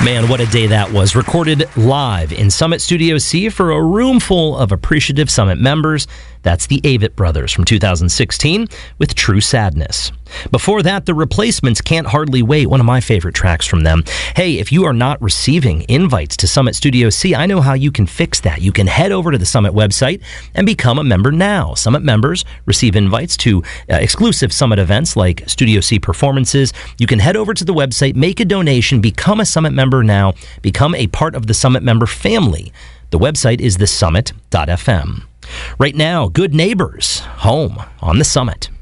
Man, what a day that was. Recorded live in Summit Studio C for a room full of appreciative Summit members. That's the Avett Brothers from 2016 with True Sadness. Before that, The Replacements, Can't Hardly Wait, one of my favorite tracks from them. Hey, if you are not receiving invites to Summit Studio C, I know how you can fix that. You can head over to the Summit website and become a member now. Summit members receive invites to exclusive Summit events like Studio C performances. You can head over to the website, make a donation, become a Summit member now, become a part of the Summit member family. The website is thesummit.fm. Right now, Good Neighbors, Home on the Summit.